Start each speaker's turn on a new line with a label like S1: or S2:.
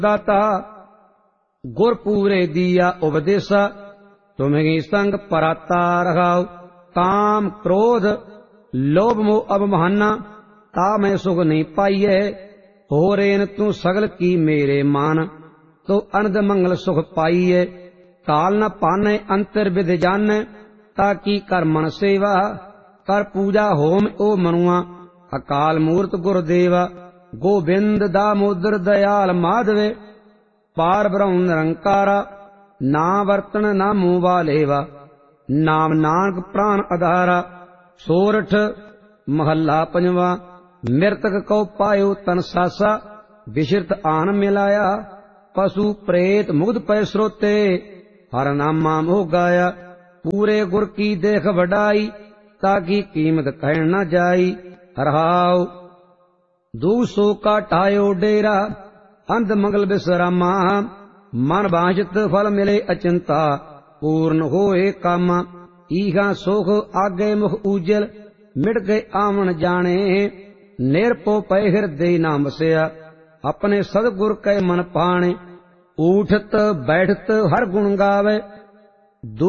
S1: दाता गुर पूरे दिया उपदेसा, तुम्हें संग पराता रखाओ। काम क्रोध लोभ मोह अभिमाना, ता मैं सुख नहीं पाइये। हो रेन तू सगल की मेरे मान, तो अनद मंगल सुख पाइये। काल न पाने अंतर विद जाने, ताकि कर मन सेवा। कर पूजा होम ओ मनुआ, अकाल मूर्त गुरुदेवा। गोविंद दामोदर दयाल माधवे, पार ब्रह्म निरंकारा। ना वर्तन ना मुँह वालेवा, नाम नानक प्राण आधारा। सोरठ महला पंजवा। मृतक को पायो तन सासा, विश्रित आन मिलाया। पशु प्रेत मुग्ध पै स्रोते, हर नामा मोह गाया। पूरे गुर की देख बढ़ाई, ताकि कीमत कह न जाई। रहाओ दूसो का ठायो डेरा, अंध मंगल विश्रामा। मन वांछित फल मिले अचिंता, पूर्ण होए कामा। ईहा सुख आगे मुख उजल, मिट गए आवन जाने। निरपो पै हृदय नाम बसया, अपने सदगुर कै मन पाणे। उठत बैठत हर गुण गावे,